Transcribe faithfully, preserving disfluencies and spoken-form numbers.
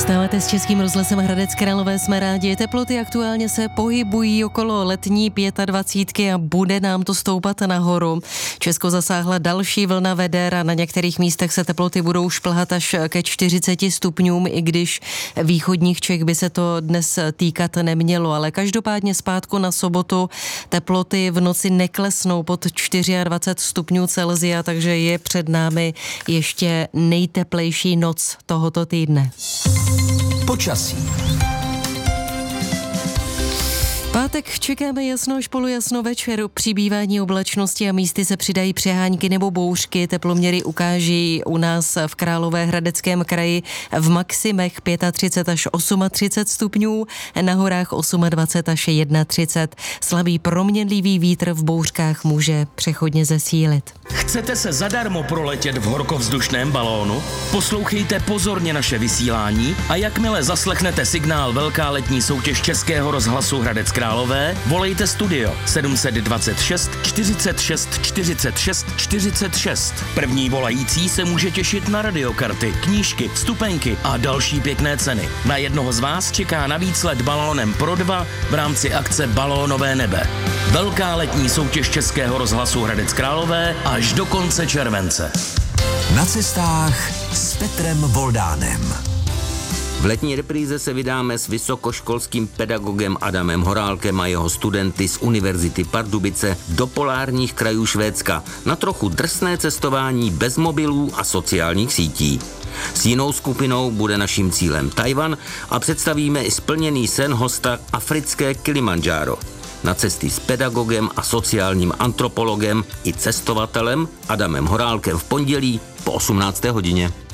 Zůstáváte s Českým rozhlasem Hradec Králové, jsme rádi. Teploty aktuálně se pohybují okolo letní pětadvacítky a bude nám to stoupat nahoru. Česko zasáhla další vlna veder a na některých místech se teploty budou šplhat až ke čtyřiceti stupňům, i když východních Čech by se to dnes týkat nemělo. Ale každopádně zpátku na sobotu teploty v noci neklesnou pod dvacet čtyři stupňů Celsia, takže je před námi ještě nejteplejší noc tohoto týdne. Počasí. Pátek čekáme jasno až polojasno, večer přibývání oblačnosti a místy se přidají přehánky nebo bouřky. Teploměry ukáží u nás v Královéhradeckém kraji v maximech třicet pět až třicet osm stupňů, na horách dvacet osm až třicet jedna. Slabý proměnlivý vítr v bouřkách může přechodně zesílit. Chcete se zadarmo proletět v horkovzdušném balónu? Poslouchejte pozorně naše vysílání a jakmile zaslechnete signál Velká letní soutěž Českého rozhlasu Hradec Králové, volejte studio sedm set dvacet šest čtyřicet šest čtyřicet šest čtyřicet šest. První volající se může těšit na radiokarty, knížky, vstupenky a další pěkné ceny. Na jednoho z vás čeká navíc let balónem pro dva v rámci akce Balónové nebe. Velká letní soutěž Českého rozhlasu Hradec Králové až do konce července. Na cestách s Petrem Voldánem. V letní repríze se vydáme s vysokoškolským pedagogem Adamem Horálkem a jeho studenty z Univerzity Pardubice do polárních krajů Švédska na trochu drsné cestování bez mobilů a sociálních sítí. S jinou skupinou bude naším cílem Tajvan a představíme i splněný sen hosta africké Kilimandžáro. Na cesty s pedagogem a sociálním antropologem i cestovatelem Adamem Horálkem v pondělí po osmnácté hodině.